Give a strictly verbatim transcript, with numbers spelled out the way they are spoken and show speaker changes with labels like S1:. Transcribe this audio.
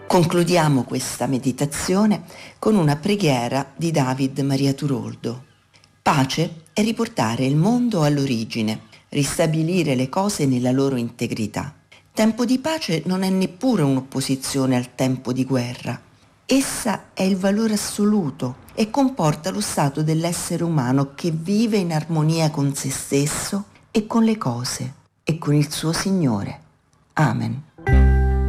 S1: Concludiamo questa meditazione con una preghiera di David Maria Turoldo. Pace è riportare il mondo all'origine, ristabilire le cose nella loro integrità. Tempo di pace non è neppure un'opposizione al tempo di guerra. Essa è il valore assoluto e comporta lo stato dell'essere umano che vive in armonia con se stesso e con le cose e con il suo Signore. Amen.